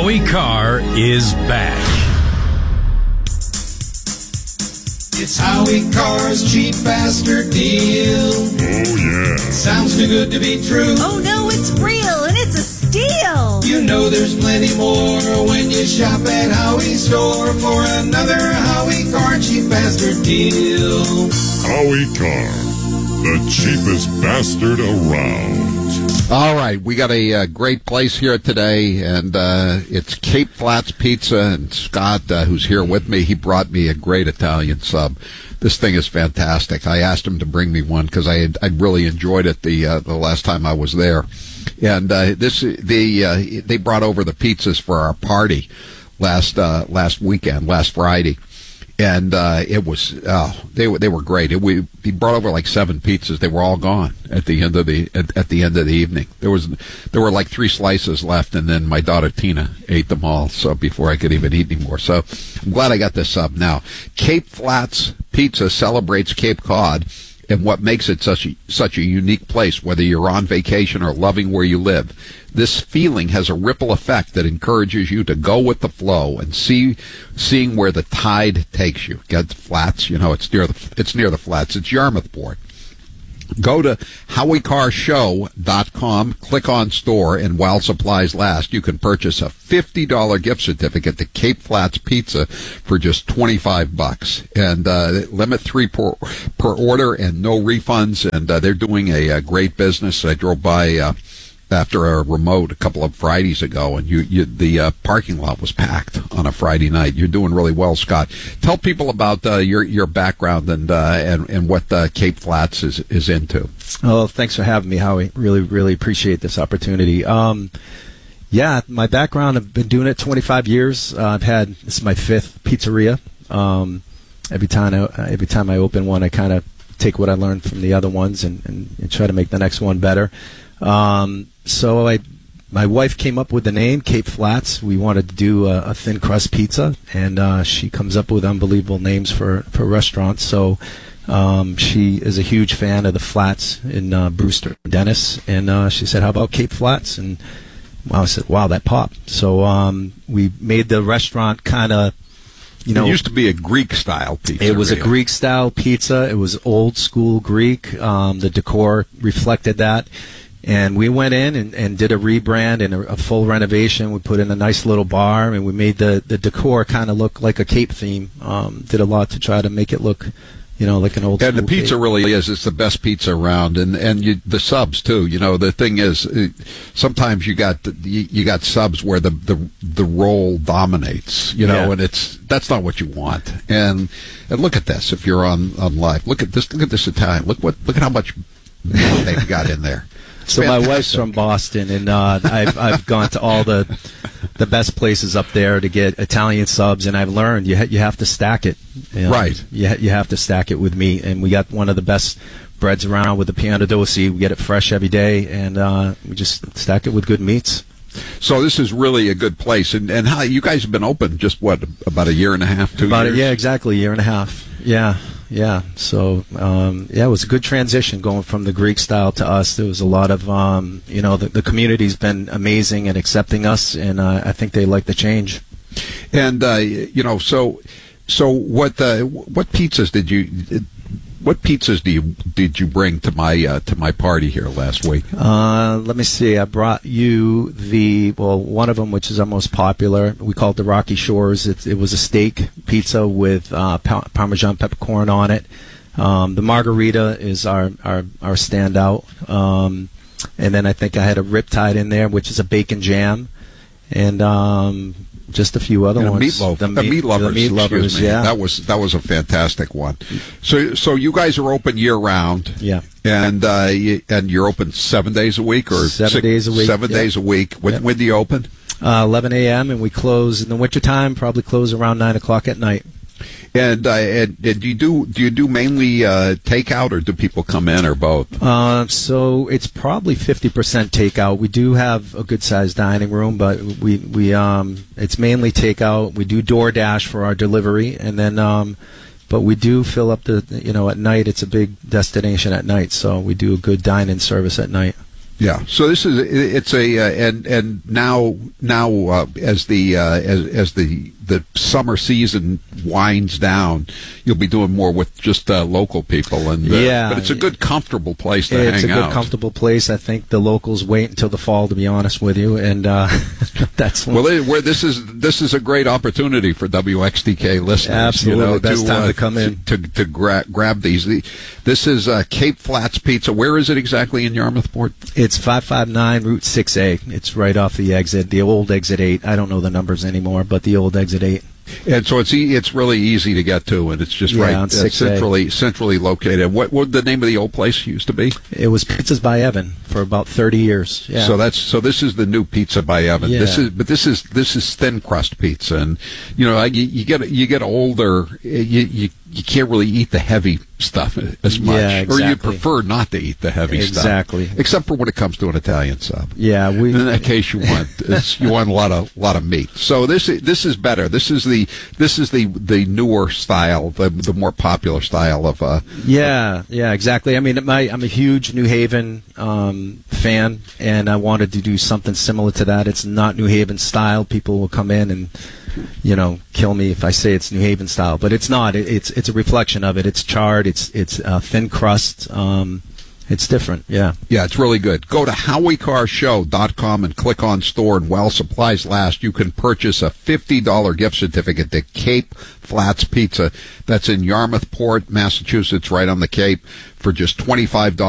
Howie Carr is back. It's Howie Carr's cheap bastard deal. Oh, yeah. Sounds too good to be true. Oh, no, it's real, and it's a steal. You know there's plenty more when you shop at Howie's store for another Howie Carr cheap bastard deal. Howie Carr, the cheapest bastard around. All right, we got a great place here today, and it's Cape Flats Pizza, and Scott, who's here with me, he brought me a great Italian sub. This thing is fantastic. I asked him to bring me one because I'd really enjoyed it the last time I was there, and they brought over the pizzas for our party last weekend, last Friday. And it was they were great. He brought over like 7 pizzas. They were all gone at the end of the evening. There were like 3 slices left, and then my daughter Tina ate them all. So before I could even eat anymore. So I'm glad I got this sub now. Cape Flats Pizza celebrates Cape Cod and what makes it such a unique place, whether you're on vacation or loving where you live. This feeling has a ripple effect that encourages you to go with the flow and seeing where the tide takes you. Get the flats, it's near the flats. It's Yarmouthport. Go to HowieCarShow.com, click on store, and while supplies last, you can purchase a $50 gift certificate to Cape Flats Pizza for just $25. And limit 3 per order and no refunds. And they're doing a great business. I drove by after a remote a couple of Fridays ago, and the parking lot was packed on a Friday night. You're doing really well, Scott. Tell people about your background and what Cape Flats is into. Oh, thanks for having me, Howie. Really, really appreciate this opportunity. Yeah, my background, I've been doing it 25 years. This is my 5th pizzeria. Every time I open one, I kind of take what I learned from the other ones and try to make the next one better. So my wife came up with the name Cape Flats. We wanted to do a thin crust pizza, and she comes up with unbelievable names for restaurants. So she is a huge fan of the flats in Brewster and Dennis, and she said, "How about Cape Flats?" And I said, "Wow, that popped." So we made the restaurant kind of. It used to be a Greek-style pizza. It was a Greek-style pizza. It was old-school Greek. The decor reflected that. And we went in and did a rebrand and a full renovation. We put in a nice little bar, and we made the decor kind of look like a Cape theme. Did a lot to try to make it look, like an old. And the pizza Cape. really is. It's the best pizza around, and the subs too. The thing is, sometimes you got subs where the roll dominates. And that's not what you want. And look at this. If you're on live, look at this. Look at this Italian. Look at how much they've got in there. So my wife's from Boston, and I've gone to all the best places up there to get Italian subs, and I've learned you have to stack it. Right. You have to stack it with meat, and we got one of the best breads around with the Piano Dosi. We get it fresh every day, and we just stack it with good meats. So this is really a good place, and how you guys have been open just about a year and a half, 2 years? Yeah, exactly, a year and a half. Yeah. So, it was a good transition going from the Greek style to us. There was a lot of, the community's been amazing and accepting us, and I think they like the change. And so what pizzas did you bring to my party here last week? Let me see. I brought you one of them, which is our most popular. We call it the Rocky Shores. It was a steak pizza with Parmesan peppercorn on it. The margarita is our standout. And then I think I had a Riptide in there, which is a bacon jam, and just a few other ones. The meat lovers. Yeah, that was a fantastic one. So you guys are open year round. Yeah, and you're open 7 days a week or 7 days a week. 7 days a week. When do you open? 11 a.m. and we close in the wintertime. Probably close around 9 o'clock at night. And do you do mainly takeout, or do people come in, or both? So it's probably 50% takeout. We do have a good sized dining room, but we it's mainly takeout. We do DoorDash for our delivery, and then but we do fill up at night. It's a big destination at night, so we do a good dine-in service at night. Yeah. So this is it's a and now as the summer season winds down, you'll be doing more with just local people and but it's a good comfortable place to hang out. It's a good comfortable place. I think the locals wait until the fall, to be honest with you, and that's where this is a great opportunity for WXDK listeners. Absolutely, best time to come in to grab these. This is Cape Flats Pizza. Where is it exactly in Yarmouthport? It's 559 Route 6A. It's right off the exit, the old exit 8. I don't know the numbers anymore, but the old exit 8. And so it's really easy to get to, and it's just on 6A. centrally located. What would the name of the old place used to be? It was Pizzas by Evan for about 30 years. Yeah. So this is the new Pizza by Evan. Yeah. This is thin crust pizza, and you get older, you can't really eat the heavy stuff as much, exactly. Or you prefer not to eat the heavy stuff, exactly. Except for when it comes to an Italian sub. Yeah, in that case you want a lot of meat. So this is better. This is the newer style, the more popular style of. Yeah, exactly. I mean, I'm a huge New Haven fan, and I wanted to do something similar to that. It's not New Haven style. People will come in and kill me if I say it's New Haven style, but it's not. It's a reflection of it. It's charred. It's thin crust. It's different. Yeah, it's really good. Go to HowieCarShow.com and click on store, and while supplies last, you can purchase a $50 gift certificate to Cape Flats Pizza. That's in Yarmouthport, Massachusetts, right on the Cape, for just $25.